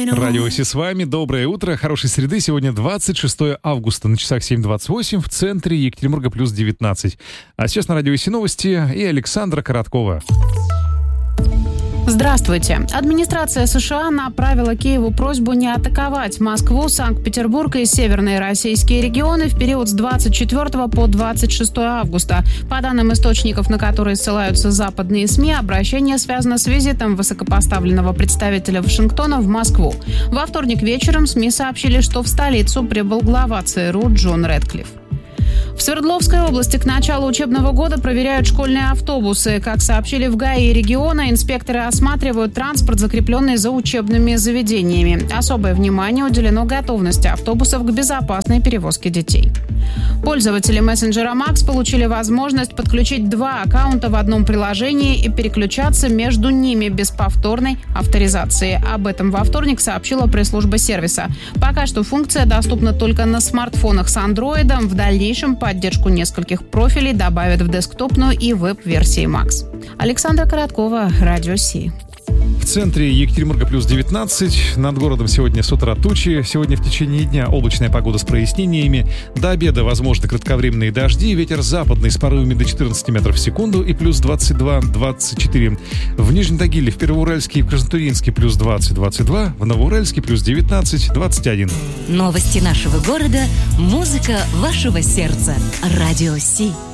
Радио Си с вами. Доброе утро. Хорошей среды. Сегодня 26 августа. На часах 7:28. В центре Екатеринбурга плюс 19. А сейчас на Радио Си новости и Александра Короткова. Здравствуйте. Администрация США направила Киеву просьбу не атаковать Москву, Санкт-Петербург и северные российские регионы в период с 24 по 26 августа. По данным источников, на которые ссылаются западные СМИ, обращение связано с визитом высокопоставленного представителя Вашингтона в Москву. Во вторник вечером СМИ сообщили, что в столицу прибыл глава ЦРУ Джон Рэдклифф. В Свердловской области к началу учебного года проверяют школьные автобусы. Как сообщили в ГАИ региона, инспекторы осматривают транспорт, закрепленный за учебными заведениями. Особое внимание уделено готовности автобусов к безопасной перевозке детей. Пользователи мессенджера Макс получили возможность подключить 2 аккаунта в одном приложении и переключаться между ними без повторной авторизации. Об этом во вторник сообщила пресс-служба сервиса. Пока что функция доступна только на смартфонах с андроидом. В дальнейшем поддержку нескольких профилей добавят в десктопную и веб-версии Макс. Александра Короткова, Радио Си. В центре Екатеринбурга плюс 19. Над городом сегодня с утра тучи. Сегодня в течение дня облачная погода с прояснениями. До обеда возможны кратковременные дожди. Ветер западный с порывами до 14 метров в секунду и плюс 22-24. В Нижнем Тагиле, в Первоуральске и в Краснотурьинске плюс 20-22. В Новоуральске плюс 19-21. Новости нашего города. Музыка вашего сердца. Радио Си.